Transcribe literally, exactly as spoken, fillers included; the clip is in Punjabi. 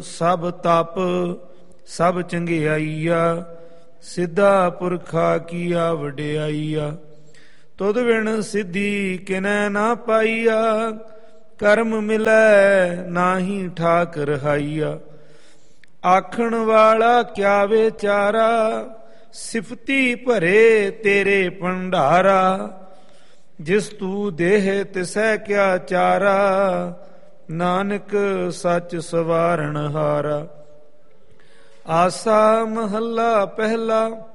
ਸਭ ਤਪ ਸਭ ਚੰਗਿਆਈਆ, ਸਿੱਧਾ ਪੁਰਖਾ ਕੀਆ ਵਡਿਆਈਆ। ਤੁਧ ਬਿਨ ਸਿੱਧੀ ਕਿਨੈ ਨਾ ਪਾਈਆ, ਕਰਮ ਮਿਲੈ ਨਾਹੀ ਠਾਕ ਰਹਾਈਆ। ਆਖਣ ਵਾਲਾ ਕਿਆ ਵਿਚਾਰਾ, ਸਿਫਤੀ ਭਰੇ ਤੇਰੇ ਭੰਡਾਰਾ। ਜਿਸ ਤੂੰ ਦੇਹ ਤਿਸੈ ਕਿਆ ਚਾਰਾ, ਨਾਨਕ ਸੱਚ ਸਵਾਰਨ ਹਾਰਾ। ਆਸਾ ਮਹੱਲਾ ਪਹਿਲਾ।